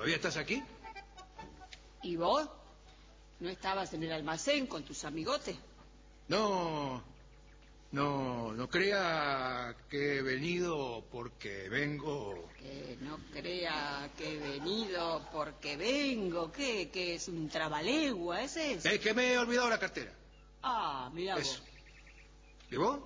¿Todavía estás aquí? ¿Y vos? ¿No estabas en el almacén con tus amigotes? No crea que he venido porque vengo... Que no crea que he venido porque vengo. ¿Qué? ¿Que es un trabalegua? ¿Es eso? Es que me he olvidado la cartera. Ah, mira Eso. vos. ¿Y vos?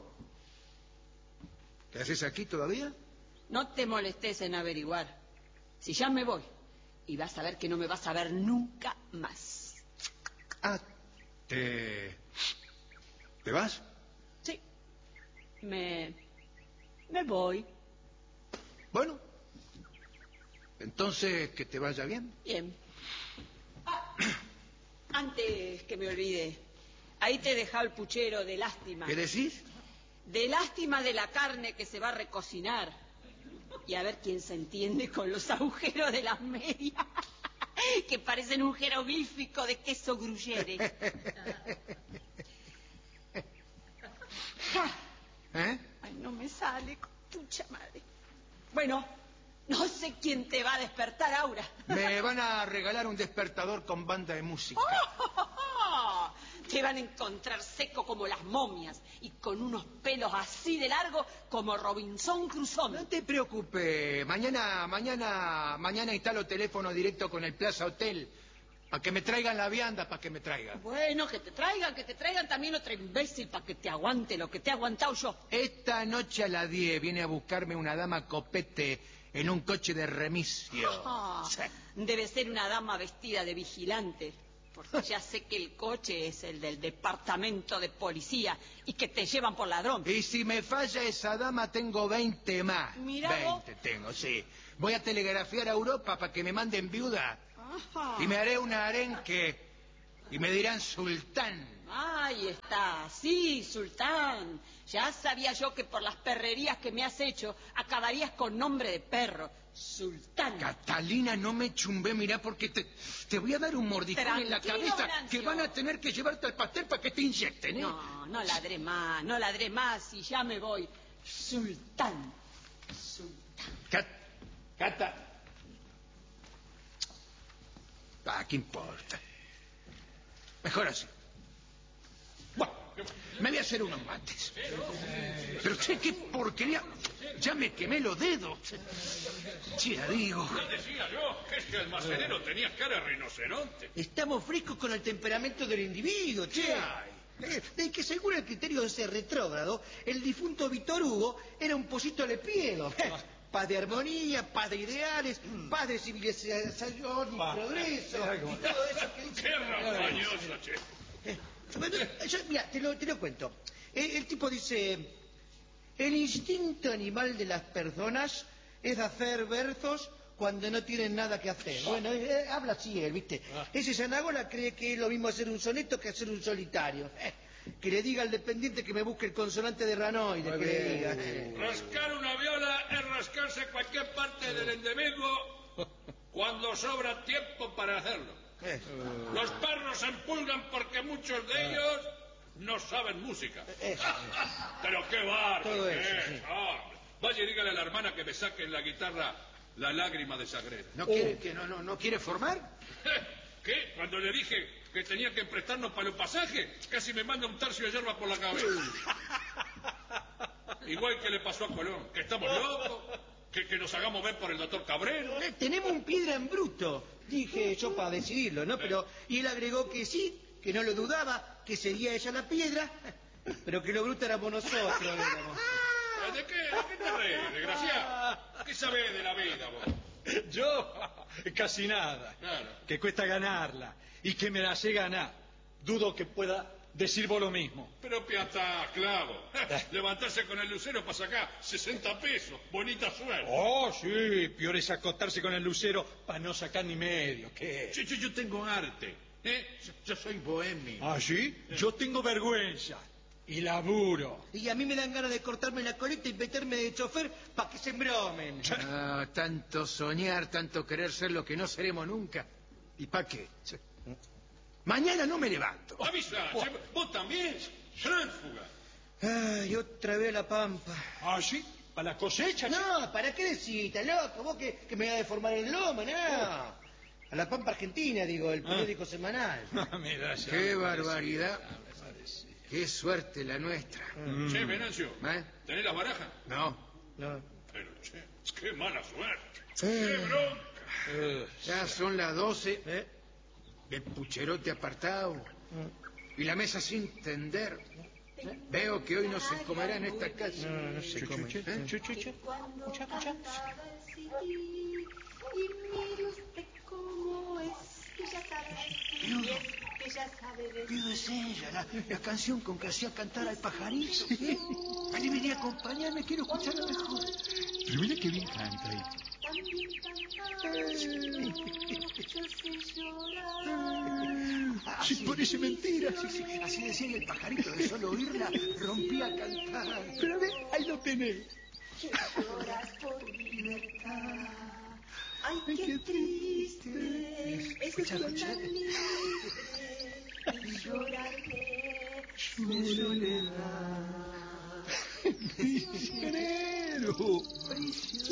¿Qué haces aquí todavía? No te molestes en averiguar. Si ya me voy. Y vas a ver que no me vas a ver nunca más. Ah, ¿Te vas? Sí. Me voy. Bueno, entonces que te vaya bien. Bien. Antes que me olvide, ahí te he dejado el puchero de lástima. ¿Qué decís? De lástima de la carne que se va a recocinar. Y a ver quién se entiende con los agujeros de las medias, que parecen un jeroglífico de queso gruyere. Ay, no me sale, pucha madre. Bueno, no sé quién te va a despertar, Aura. Me van a regalar un despertador con banda de música. Te van a encontrar seco como las momias y con unos pelos así de largo como Robinson Crusoe. No te preocupes, mañana instalo teléfono directo con el Plaza Hotel para que me traigan la vianda, para que me traigan. Bueno, que te traigan también otro imbécil para que te aguante lo que te he aguantado yo. Esta noche a las 10 viene a buscarme una dama copete en un coche de remisio. Debe ser una dama vestida de vigilante. Porque ya sé que el coche es el del departamento de policía y que te llevan por ladrón. Y si me falla esa dama, tengo 20 más. Mira 20 tengo, sí. Voy a telegrafiar a Europa para que me manden viuda. Ajá. Y me haré una arenque y me dirán sultán. Ahí está, sí, sultán. Ya sabía yo que por las perrerías que me has hecho acabarías con nombre de perro. Sultán. Catalina, no me chumbé, mirá, porque te voy a dar un mordicón en la cabeza, Venancio. que van a tener que llevarte al pastel para que te inyecten, ¿eh? No ladré más y ya me voy. Sultán. Cata. ¿Qué importa? Mejor así. Bueno, me voy a hacer unos mates. Pero che, qué porquería. Ya me quemé los dedos. Ya digo. Ya decía yo que este almacenero tenía cara de rinoceronte. Estamos frescos con el temperamento del individuo, che. De que según el criterio de ese retrógrado, el difunto Víctor Hugo era un pocito le piego. Paz de armonía, paz de ideales, paz de civilización y progreso. Y todo eso que dice... ¡Qué rampañoso, che! Mira, te lo cuento. El tipo dice... El instinto animal de las personas es hacer versos cuando no tienen nada que hacer. Bueno, habla así él, ¿viste? Ese Zanagola cree que es lo mismo hacer un soneto que hacer un solitario. Que le diga al dependiente que me busque el consonante de ranoide, que le diga. Rascar una viola es rascarse cualquier parte del individuo cuando sobra tiempo para hacerlo. Los perros se empulgan porque muchos de ellos no saben música. Pero qué bárbaro. Todo eso, sí. Vaya y dígale a la hermana que me saque en la guitarra La lágrima de Sagrera. ¿No quiere, no quiere formar? ¿Qué? Cuando le dije que tenía que prestarnos para los pasajes, casi me manda un tercio de hierba por la cabeza. Igual que le pasó a Colón, que estamos locos, que nos hagamos ver por el doctor Cabrero. Tenemos un piedra en bruto, dije yo para decidirlo, ¿no? Pero y él agregó que sí, que no lo dudaba, que sería ella la piedra, pero que lo bruto éramos nosotros. ¿De qué te reís, desgraciado? ¿Qué sabés de la vida, vos? Yo, casi nada. Claro. Que cuesta ganarla y que me la sé ganar. Dudo que pueda decir vos lo mismo. Pero piatá, clavo. Levantarse con el lucero para sacar 60 pesos. Bonita suerte. Oh, sí, peor es acostarse con el lucero para no sacar ni medio. ¿Qué? Yo tengo arte. Yo soy bohemio. ¿Ah, sí? Yo tengo vergüenza y laburo. Y a mí me dan ganas de cortarme la coleta y meterme de chofer para que se embromen. Tanto soñar, tanto querer ser lo que no seremos nunca. ¿Y para qué? Mañana no me levanto. Avisa, vos también. Tránsfuga. Ay, otra vez la pampa. ¿Ah, sí? ¿Para la cosecha? No, ¿para qué decís, loco? Vos que me vas a deformar el lomo, no. A La Pampa Argentina, digo, el periódico semanal. Mira, ya Qué me barbaridad. parecía. Qué suerte la nuestra. Che, Venancio, ¿Eh? ¿tenés la baraja? No. No. Pero, che, qué mala suerte. ¡Qué bronca! Ya son las 12. El pucherote apartado. Y la mesa sin tender. Veo que hoy no se comerá en esta casa. No se come. Y mire usted cómo es, que ya sabe decir, y es que ya sabe decir. Viudo, es ella, la canción con que hacía cantar al pajarito. Vení, acompañame, quiero escucharla mejor. Pero mira qué bien canta ahí. También cantaba, yo sé llorar. Sí, parece mentira. Sí, así decía y el pajarito, de solo oírla, rompía a cantar. Pero a ver, ahí lo tenés. Que lloras por libertad. Ay, qué triste es tan libre y lloraré su soledad. Prisionero.